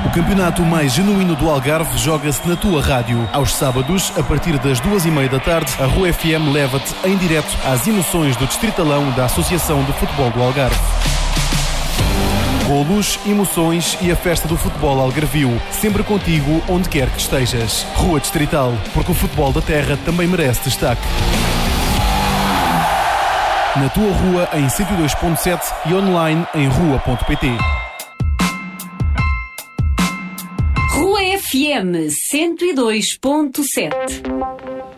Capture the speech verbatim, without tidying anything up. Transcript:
O campeonato mais genuíno do Algarve joga-se na tua rádio. Aos sábados, a partir das duas e meia da tarde, a Rua F M leva-te em direto às emoções do Distritalão da Associação de Futebol do Algarve. Golos, emoções e a festa do futebol algarvio, sempre contigo onde quer que estejas. Rua Distrital, porque o futebol da terra também merece destaque. Na tua rua em cento e dois ponto sete e online em rua ponto pt. Rua F M cento e dois ponto sete.